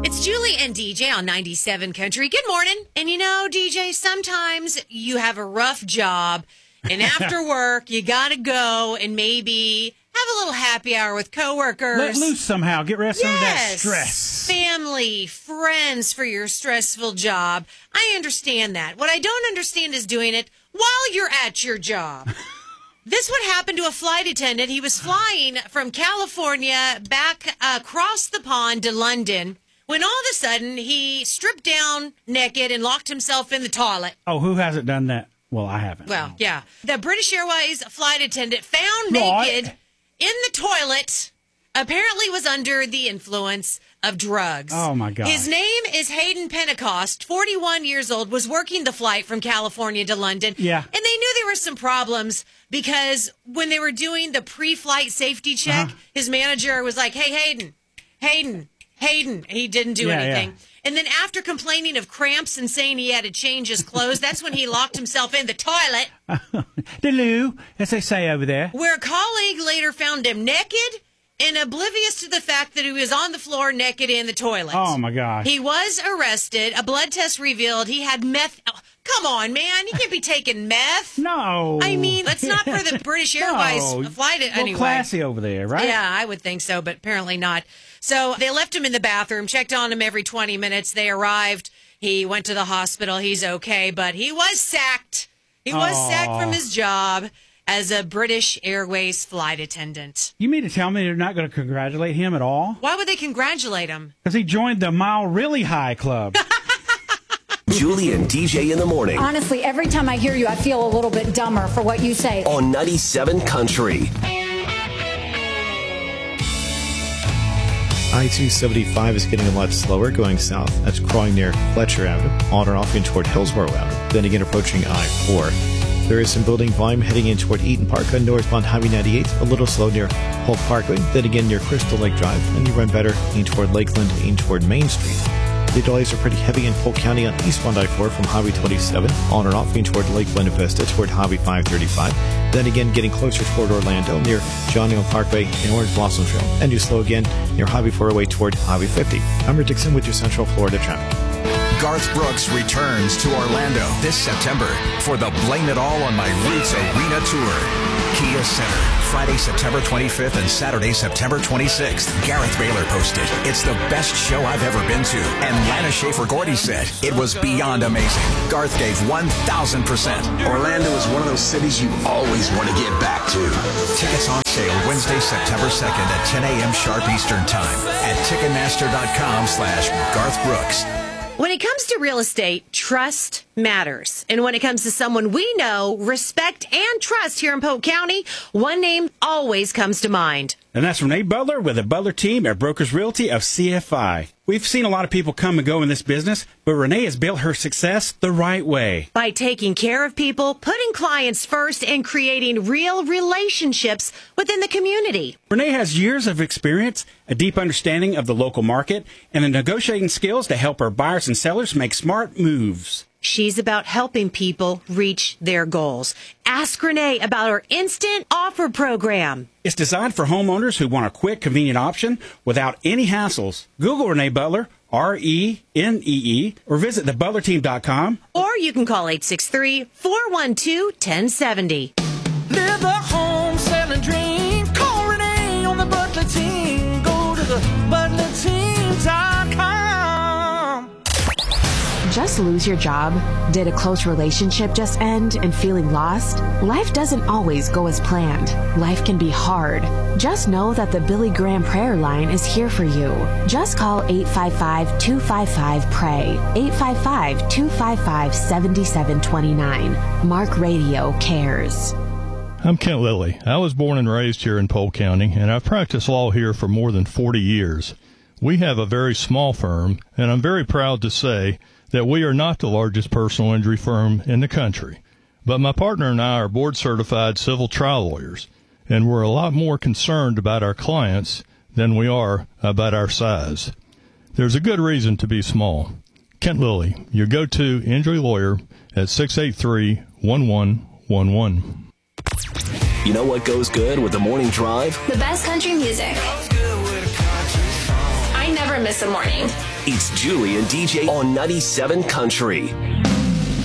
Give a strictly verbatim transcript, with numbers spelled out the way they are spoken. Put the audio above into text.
It's Julie and D J on ninety-seven Country. Good morning. And you know, D J, sometimes you have a rough job, and after work, you got to go and maybe have a little happy hour with coworkers. Let loose somehow. Get rid of some yes. of that stress. Family, friends for your stressful job. I understand that. What I don't understand is doing it while you're at your job. This would happen to a flight attendant. He was flying from California back uh, across the pond to London when all of a sudden he stripped down naked and locked himself in the toilet. Oh, who hasn't done that? Well, I haven't. Well, yeah. The British Airways flight attendant found Right. naked in the toilet, apparently was under the influence of drugs. Oh, my God. His name is Hayden Pentecost, forty-one years old, was working the flight from California to London. Yeah. And they knew there were some problems because when they were doing the pre-flight safety check, Uh-huh. his manager was like, hey, Hayden, Hayden, Hayden. And he didn't do Yeah, anything. yeah. And then after complaining of cramps and saying he had to change his clothes, that's when he locked himself in the toilet, Deloo, as they say over there. where a colleague later found him naked and oblivious to the fact that he was on the floor naked in the toilet. Oh, my gosh. He was arrested. A blood test revealed he had meth. Oh, come on, man. You can't be taking meth. No. I mean, that's not for the British Airways No. flight Well, anyway. classy over there, right? Yeah, I would think so, but apparently not. So they left him in the bathroom, checked on him every twenty minutes. They arrived. He went to the hospital. He's okay, but he was sacked. He was Aw. sacked from his job as a British Airways flight attendant. You mean to tell me they're not going to congratulate him at all? Why would they congratulate him? Because he joined the Mile Really High Club. Julie and D J in the morning Honestly, every time I hear you, I feel a little bit dumber for what you say. on ninety-seven Country. I two seventy-five is getting a lot slower going south. That's crawling near Fletcher Avenue, on and off in toward Hillsborough Avenue, then again approaching I four. There is some building volume heading in toward Eaton Park on northbound Highway ninety-eight, a little slow near Hull Parkway, then again near Crystal Lake Drive, and you run better in toward Lakeland, in toward Main Street. The delays are pretty heavy in Polk County on eastbound I four from Highway twenty-seven, on and off in toward Lake Buena Vista toward Highway five thirty-five, then again getting closer toward Orlando near John Young Parkway and Orange Blossom Trail, and you slow again near Highway four oh eight toward Highway fifty. I'm Rick Dixon with your Central Florida traffic. Garth Brooks returns to Orlando this September for the Blame It All on My Roots Arena Tour. Kia Center, Friday, September twenty-fifth and Saturday, September twenty-sixth. Gareth Baylor posted, "It's the best show I've ever been to." And Lana Schaefer-Gordy said, "It was beyond amazing." Garth gave one thousand percent. Orlando is one of those cities you always want to get back to. Tickets on sale Wednesday, September second at ten a.m. sharp Eastern Time at Ticketmaster.com slash Garth Brooks. When it comes to real estate, trust matters. And when it comes to someone we know, respect, and trust here in Polk County, one name always comes to mind. And that's Renee Butler with the Butler team at Brokers Realty of C F I. We've seen a lot of people come and go in this business, but Renee has built her success the right way. By taking care of people, putting clients first, and creating real relationships within the community. Renee has years of experience, a deep understanding of the local market, and the negotiating skills to help her buyers and sellers make smart moves. She's about helping people reach their goals. Ask Renee about her Instant Offer program. It's designed for homeowners who want a quick, convenient option without any hassles. Google Renee Butler, R E N E E, or visit the butler team dot com. Or you can call eight six three, four one two, one zero seven zero. Live the home selling dream. Call Renee on the Butler team. Go to the butler team dot com. Just lose your job? Did a close relationship just end and feeling lost? Life doesn't always go as planned. Life can be hard. Just know that the Billy Graham prayer line is here for you. Just call eight five five, two five five, P R A Y, eight five five, two five five, seven seven two nine. Mark Radio cares. I'm Kent Lilly. I was born and raised here in Polk County, and I've practiced law here for more than forty years. We have a very small firm, and I'm very proud to say that we are not the largest personal injury firm in the country. But my partner and I are board-certified civil trial lawyers, and we're a lot more concerned about our clients than we are about our size. There's a good reason to be small. Kent Lilly, your go-to injury lawyer at six eight three, one one one one. You know what goes good with the morning drive? The best country music. I never never miss a morning. It's Julie and D J on ninety-seven Country.